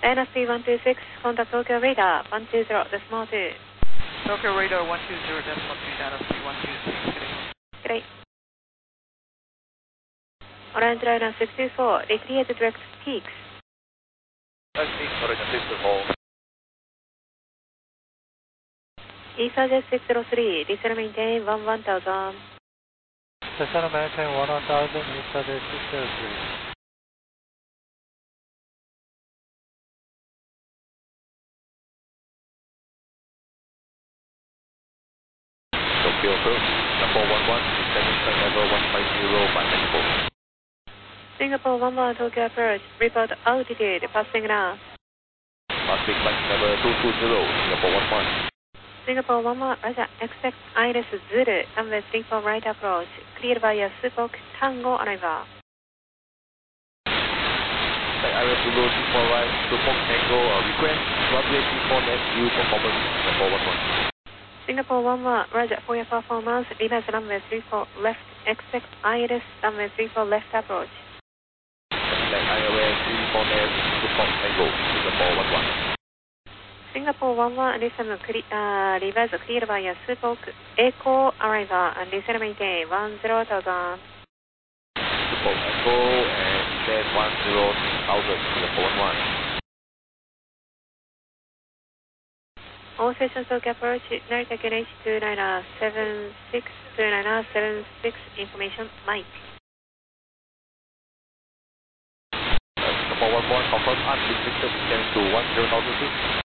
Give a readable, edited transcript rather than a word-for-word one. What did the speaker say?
NSP 126, contact Tokyo Radar 120, decimal 2. Tokyo Radar 120, decimal 2, NSP 126. Great. Orange Liner 624, recreate direct peaks. Orange 624. ESA 603, descend maintain 1000. Descend maintain 1000, ESA 603. Tokyo approach, number 11, descending flight level 150, 594. Singapore 11, Tokyo approach, report altitude, passing now. Passing flight level 220, Singapore 11. Singapore 11, Roger, expect Iris Zulu, runway 34 right approach, cleared via Supok, Tango arrival. Iris Zulu 34 right, Supok Tango, request runway 34 left, view performance, Singapore 11. Singapore 11, Roger, for your performance, reverse runway 34 left, expect Iris runway 34 left approach. Iris 34 left, Supok Tango, Singapore 11. Singapore 11, listen, reverse cleared via Supok, Echo arrival, and listen maintain 10,000. Supok Echo and descend 10,000, Singapore 11. All stations Tokyo approach, Narita QNH 2976, 2976, information, Mike. Singapore 11, confirm unrestricted descent to 10,000 feet.